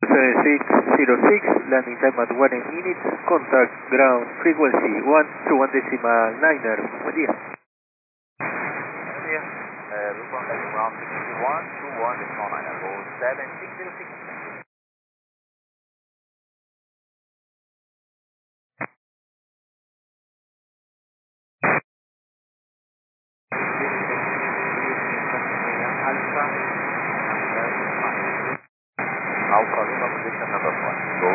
7606, landing time at 1 minutes, contact ground frequency 121.9er. Buen día. Buenos días. Route 1 landing ground frequency 121.9er, hold 7606. Alpha Lima position number 1, go